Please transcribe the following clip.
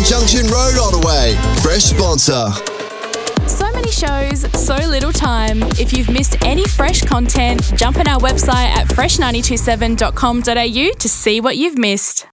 Junction Road, Ottaway. Fresh sponsor. So many shows, so little time. If you've missed any Fresh content, jump on our website at fresh927.com.au to see what you've missed.